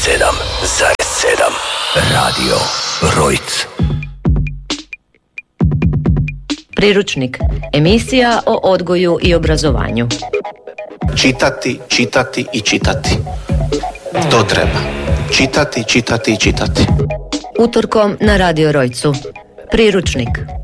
Radio Rojc. Priručnik. Emisija o odgoju i obrazovanju. Čitati, čitati i čitati. To treba. Čitati, čitati i čitati. Utorkom na Radio Rojcu. Priručnik.